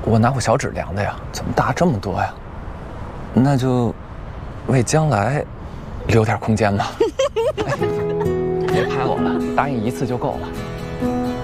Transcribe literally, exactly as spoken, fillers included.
我拿我小指量的呀，怎么大这么多呀？那就为将来留点空间吧。哎，别拍我了，答应一次就够了。